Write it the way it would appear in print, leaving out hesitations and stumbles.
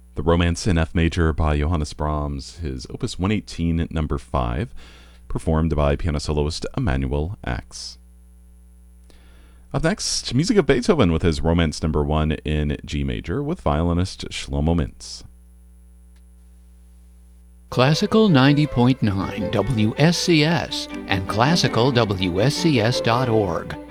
The Romance in F Major by Johannes Brahms, his Opus 118, number 5, performed by piano soloist Emanuel Ax. Up next, music of Beethoven with his Romance number 1 in G major with violinist Shlomo Mintz. Classical 90.9 WSCS and classicalwscs.org